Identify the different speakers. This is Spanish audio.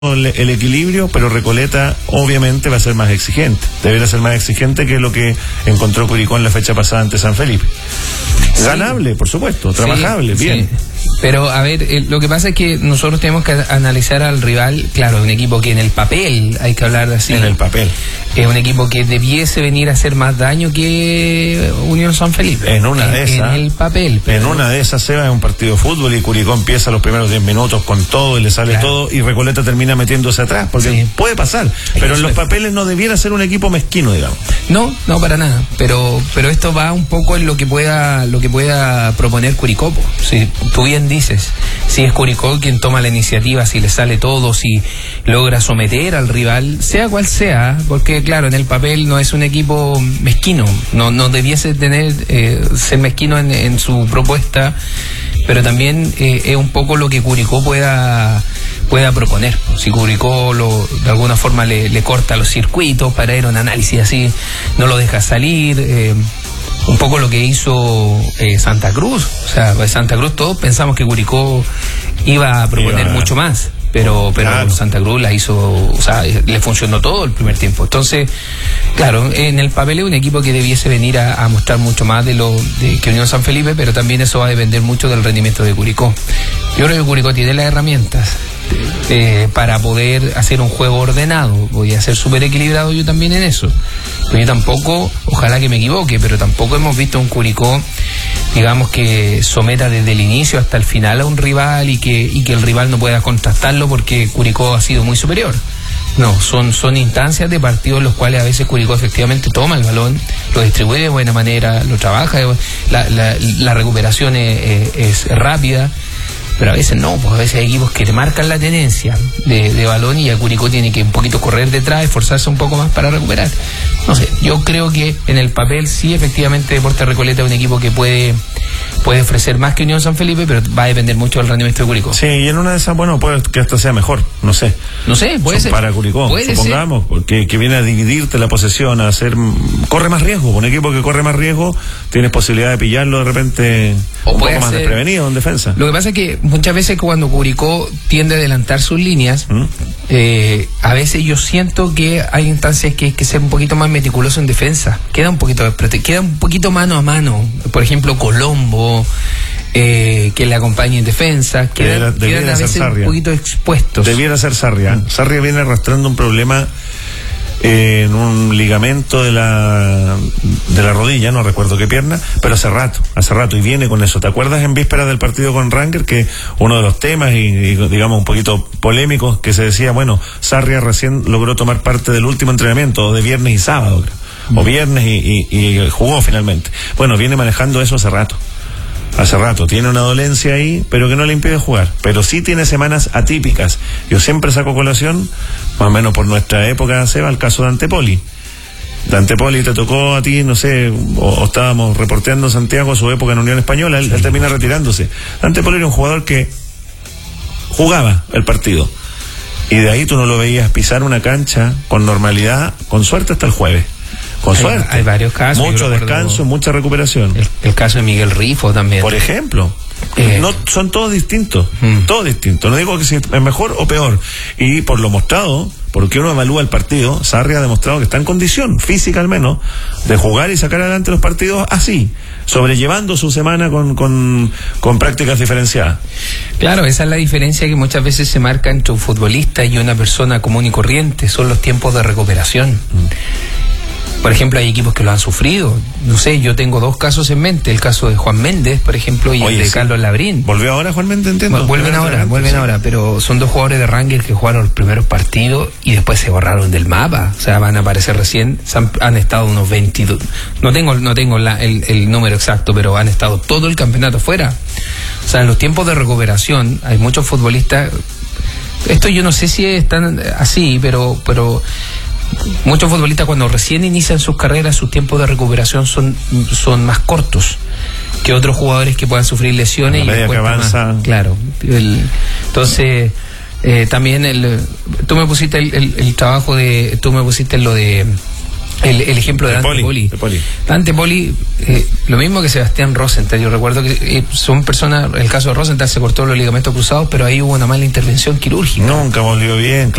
Speaker 1: el equilibrio, pero Recoleta obviamente va a ser más exigente, deberá ser más exigente que lo que encontró Curicó en la fecha pasada ante San Felipe. Sí. Ganable, por supuesto, trabajable, sí, bien.
Speaker 2: Sí. Pero a ver, lo que pasa es que nosotros tenemos que analizar al rival, claro, un equipo que en el papel, hay que hablar así.
Speaker 1: En el papel.
Speaker 2: Es un equipo que debiese venir a hacer más daño que Unión San Felipe.
Speaker 1: En una de esas.
Speaker 2: En el papel.
Speaker 1: Pero en una de esas, Seba, es un partido de fútbol y Curicó empieza los primeros 10 minutos con todo y le sale todo y Recoleta termina metiéndose atrás, porque puede pasar. Pero en los papeles no debiera ser un equipo mezquino, digamos.
Speaker 2: No, para nada. Pero esto va un poco en lo que pueda proponer Curicó. Si tú bien dices, si es Curicó quien toma la iniciativa, si le sale todo, si logra someter al rival, sea cual sea, porque claro, en el papel no es un equipo mezquino, no debiese tener ser mezquino en su propuesta, pero también es un poco lo que Curicó pueda proponer. Si Curicó de alguna forma le corta los circuitos para ir a un análisis así, no lo deja salir, un poco lo que hizo Santa Cruz. O sea, pues Santa Cruz todos pensamos que Curicó iba a proponer mucho más, pero claro, Santa Cruz la hizo, o sea, le funcionó todo el primer tiempo. Entonces, claro, en el papel es un equipo que debiese venir a mostrar mucho más de que Unión San Felipe, pero también eso va a depender mucho del rendimiento de Curicó. Yo creo que Curicó tiene las herramientas para poder hacer un juego ordenado. Voy a ser súper equilibrado yo también en eso. Pero yo tampoco, ojalá que me equivoque, pero tampoco hemos visto un Curicó, digamos, que someta desde el inicio hasta el final a un rival y que el rival no pueda contrastarlo porque Curicó ha sido muy superior. No, son instancias de partidos en los cuales a veces Curicó efectivamente toma el balón, lo distribuye de buena manera, lo trabaja, la recuperación es rápida. Pero a veces no, pues a veces hay equipos que te marcan la tenencia de balón y a Curicó tiene que un poquito correr detrás, esforzarse un poco más para recuperar. No sé, yo creo que en el papel sí, efectivamente Deportes Recoleta es un equipo que puede ofrecer más que Unión San Felipe, pero va a depender mucho del rendimiento de Curicó.
Speaker 1: Sí, y en una de esas, bueno, puede que hasta sea mejor, no sé.
Speaker 2: No sé, puede ser.
Speaker 1: Para Curicó, supongamos, porque que viene a dividirte la posesión, corre más riesgo. Un equipo que corre más riesgo, tienes posibilidad de pillarlo de repente un poco más desprevenido en defensa.
Speaker 2: Lo que pasa es que muchas veces cuando Curicó tiende a adelantar sus líneas, a veces yo siento que hay instancias que hay que ser un poquito más meticuloso en defensa. Queda un poquito mano a mano. Por ejemplo, Colombo, que le acompañe en defensa, quedan a veces un poquito expuestos.
Speaker 1: Debiera ser Sarria. Sarria viene arrastrando un problema en un ligamento de la rodilla, no recuerdo qué pierna, pero hace rato, y viene con eso. ¿Te acuerdas en vísperas del partido con Ranger que uno de los temas y digamos un poquito polémicos que se decía, bueno, Sarria recién logró tomar parte del último entrenamiento de viernes y sábado, o viernes y jugó finalmente? Bueno, viene manejando eso hace rato, tiene una dolencia ahí, pero que no le impide jugar, pero sí tiene semanas atípicas. Yo siempre saco colación, más o menos por nuestra época, Seba, el caso de Antepoli. De Poli te tocó a ti, no sé, o estábamos reporteando Santiago a su época en Unión Española, él termina retirándose. Poli era un jugador que jugaba el partido, y de ahí tú no lo veías pisar una cancha con normalidad, con suerte hasta el jueves. Con suerte.
Speaker 2: Hay varios casos.
Speaker 1: Mucho descanso, mucha recuperación.
Speaker 2: El caso de Miguel Rifo también.
Speaker 1: Por ejemplo. No, son todos distintos. Todos distintos. No digo que si es mejor o peor. Y por lo mostrado, porque uno evalúa el partido, Sarria ha demostrado que está en condición, física al menos, de jugar y sacar adelante los partidos así, sobrellevando su semana con prácticas diferenciadas.
Speaker 2: Claro, esa es la diferencia que muchas veces se marca entre un futbolista y una persona común y corriente, son los tiempos de recuperación. Por ejemplo, hay equipos que lo han sufrido. No sé, yo tengo dos casos en mente. El caso de Juan Méndez, por ejemplo, y el de Carlos Labrín.
Speaker 1: ¿Volvió ahora Juan Méndez, entiendo?
Speaker 2: Vuelven ahora, pero son dos jugadores de Ranger que jugaron los primeros partidos y después se borraron del mapa. O sea, van a aparecer recién. Han estado unos 22. No tengo el número exacto, pero han estado todo el campeonato fuera. O sea, en los tiempos de recuperación hay muchos futbolistas. Esto yo no sé si es tan así, pero muchos futbolistas cuando recién inician sus carreras, sus tiempos de recuperación son más cortos que otros jugadores que puedan sufrir lesiones.
Speaker 1: A medida que avanza.
Speaker 2: Claro. Entonces, también tú me pusiste el trabajo tú me pusiste lo de El ejemplo de Dante Poli. Dante Poli, lo mismo que Sebastián Rosenthal. Yo recuerdo que son personas, el caso de Rosenthal se cortó los ligamentos cruzados, pero ahí hubo una mala intervención quirúrgica.
Speaker 1: Nunca volvió bien.